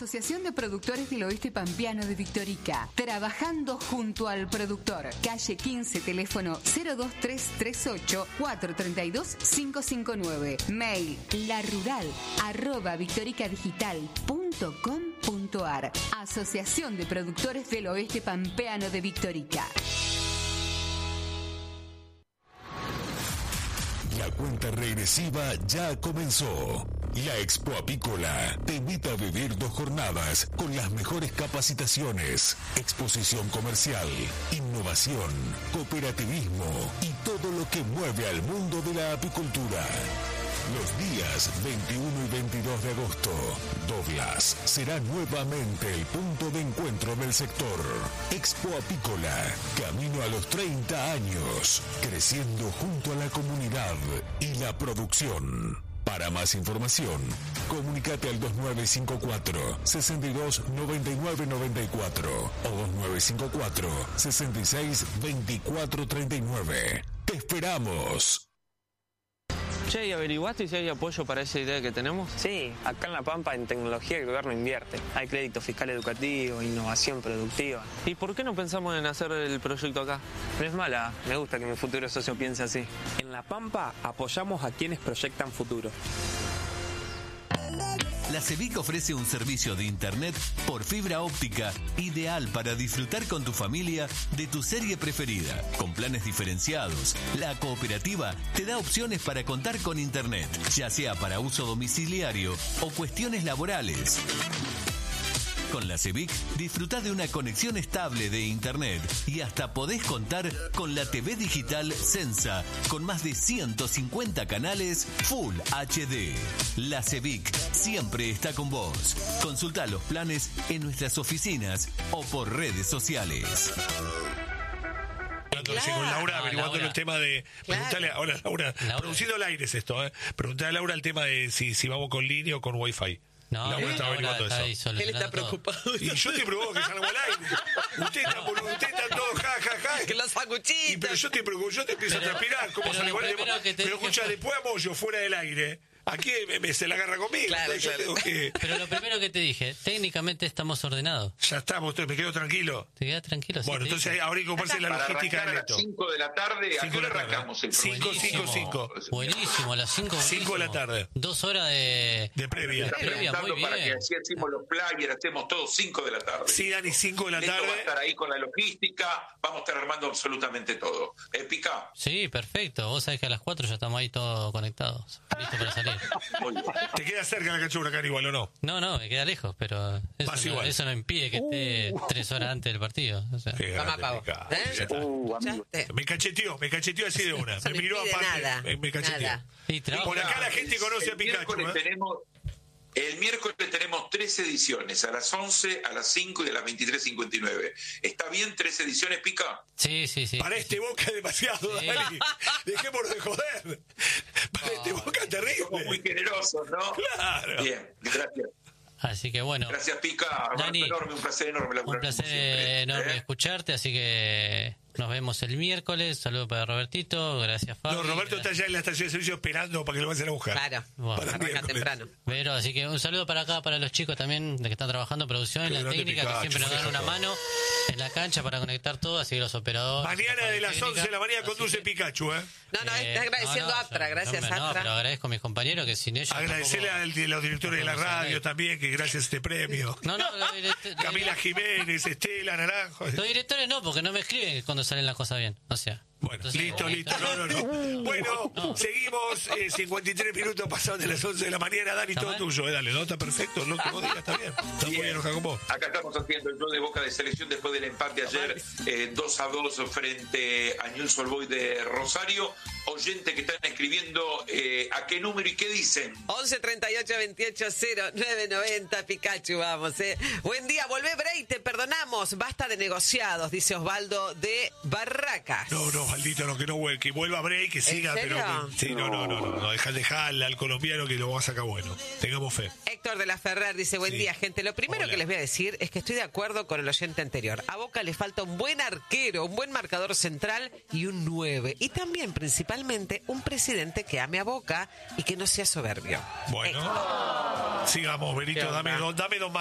Asociación de Productores del Oeste Pampeano de Victorica. Trabajando junto al productor. Calle 15, teléfono 02338 432 559. Mail larural@victoricadigital.com.ar. Asociación de Productores del Oeste Pampeano de Victorica. La cuenta regresiva ya comenzó. La Expo Apícola te invita a vivir 2 jornadas con las mejores capacitaciones, exposición comercial, innovación, cooperativismo y todo lo que mueve al mundo de la apicultura. Los días 21 y 22 de agosto, Douglas será nuevamente el punto de encuentro del sector. Expo Apícola, camino a los 30 años, creciendo junto a la comunidad y la producción. Para más información, comunícate al 2954-629994 o 2954-662439. ¡Te esperamos! Che, ¿y averiguaste si hay apoyo para esa idea que tenemos? Sí, acá en La Pampa en tecnología el gobierno invierte. Hay crédito fiscal educativo, innovación productiva. ¿Y por qué no pensamos en hacer el proyecto acá? No es mala, me gusta que mi futuro socio piense así. En La Pampa apoyamos a quienes proyectan futuro. La CEBIC ofrece un servicio de internet por fibra óptica ideal para disfrutar con tu familia de tu serie preferida. Con planes diferenciados, la cooperativa te da opciones para contar con internet, ya sea para uso domiciliario o cuestiones laborales. Con la CEBIC disfrutá de una conexión estable de internet y hasta podés contar con la TV digital Sensa con más de 150 canales Full HD. La CEBIC siempre está con vos. Consultá los planes en nuestras oficinas o por redes sociales. Claro, con Laura averiguando el tema de... Preguntale ahora, Laura, produciendo al aire es esto, preguntale a Laura el tema de si vamos con línea o con wifi. No, Laura está averiguando eso. Él está preocupado. Y yo te provoco que salga al aire. Usted está todo ja. Que los sacuchitos. Pero yo te preocupo, yo te empiezo a transpirar. ¿Cómo sale igual? Pero escucha, después a Moyo fuera del aire. Aquí se la agarra conmigo. Claro. Tengo que... Pero lo primero que te dije, técnicamente estamos ordenados. Ya estamos, me quedo tranquilo. Te quedas tranquilo. Bueno, entonces ahora hay que comprarse la logística del Leto. A las 5 de la tarde, ¿a qué hora arrancamos el programa? 5. Buenísimo, a las 5. 5 de la tarde. 2 horas de previa. Están preguntando muy para bien. que así hacemos los flyers, hacemos todos 5 de la tarde. Sí, Dani, 5 de la Leto tarde. va a estar ahí con la logística, vamos a estar armando absolutamente todo. Pica. Sí, perfecto. Vos sabés que a las 4 ya estamos ahí todos conectados. Listo para salir. Muy bien. ¿Te queda cerca la cancha de Huracán igual o no? No, me queda lejos, pero eso no impide que esté 3 horas antes del partido. O sea. Vamos a Pavo. Me cacheteó así de una. Me miró aparte. Me cacheteó. Por acá la gente conoce a Pikachu. El miércoles tenemos 3 ediciones, a las 11, a las 5 y a las 23:59. ¿Está bien 3 ediciones, Pica? Sí. Para este Boca es demasiado, Sí. Dani. Dejémonos de joder. Para este Boca terrible. Somos muy generosos, ¿no? Claro. Bien, gracias. Así que bueno. Gracias, Pica. Dani, Un placer enorme. Un placer enorme escucharte, así que nos vemos el miércoles. Saludos para Robertito, gracias Fabi. No, Roberto está ya en la estación de servicio esperando para que lo vayan a buscar. Claro, arranca temprano. Pero así que un saludo para acá, para los chicos también de que están trabajando en producción, en la técnica, que siempre nos dan una mano en la cancha para conectar todo, así que los operadores. Mañana de las 11 de la mañana conduce Pikachu, No, está agradeciendo a Atra, gracias Atra. No, pero agradezco a mis compañeros que sin ellos... Agradecerle a los directores de la radio también, que gracias a este premio. Camila Jiménez, Estela Naranjo. Los directores no, porque no me escriben cuando salen las cosas bien, o sea... Bueno, listo. No. Bueno, seguimos. 53 minutos pasados de las 11 de la mañana. Dani, todo tuyo. Dale, ¿no? Está perfecto. Lo que vos digas está bien. Está muy enojado con vos. Acá estamos haciendo el show de Boca de Selección después del empate ayer 2-2 frente a Newell's Old Boys de Rosario. Oyentes que están escribiendo a qué número y qué dicen. 11 38 28 09 90 Pikachu, vamos. Buen día, volvé Bray, te perdonamos. Basta de negociados, dice Osvaldo de Barracas. No, maldito, no, que vuelva a Bray, que siga, pero que, sí, no, dejarle al colombiano que lo va a sacar bueno. Tengamos fe. Héctor de la Ferrer dice, buen día, gente. Lo primero que les voy a decir es que estoy de acuerdo con el oyente anterior. A Boca le falta un buen arquero, un buen marcador central y un 9. Y también, principalmente, un presidente que ame a Boca y que no sea soberbio. Bueno, sigamos, Benito, dame dos más.